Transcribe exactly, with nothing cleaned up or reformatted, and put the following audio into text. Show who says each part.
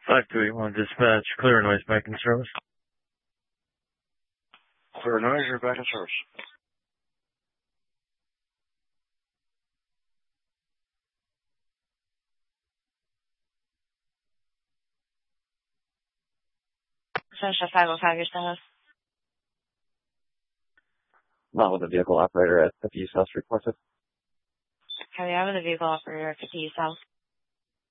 Speaker 1: five two eight one dispatch, clear noise back in service.
Speaker 2: Clear noise, you're back in service.
Speaker 3: Sunshine five oh five, your status.
Speaker 4: Not with the vehicle operator at fifty South reported.
Speaker 3: Copy, I have the vehicle operator at fifty South.